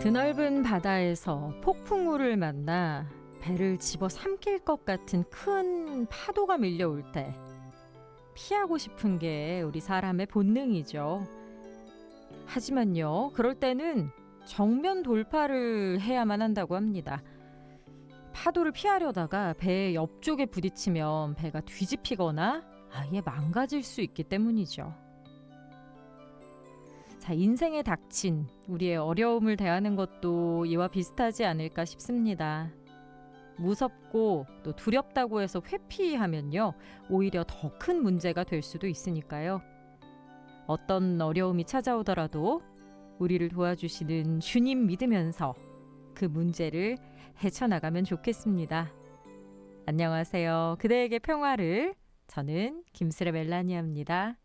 드넓은 바다에서 폭풍우를 만나 배를 집어 삼킬 것 같은 큰 파도가 밀려올 때 피하고 싶은 게 우리 사람의 본능이죠. 하지만요, 그럴 때는 정면 돌파를 해야만 한다고 합니다. 파도를 피하려다가 배의 옆쪽에 부딪히면 배가 뒤집히거나 아예 망가질 수 있기 때문이죠. 자, 인생에 닥친 우리의 어려움을 대하는 것도 이와 비슷하지 않을까 싶습니다. 무섭고 또 두렵다고 해서 회피하면요, 오히려 더 큰 문제가 될 수도 있으니까요. 어떤 어려움이 찾아오더라도 우리를 도와주시는 주님 믿으면서 그 문제를 헤쳐나가면 좋겠습니다. 안녕하세요. 그대에게 평화를. 저는 김스레 멜라니아입니다.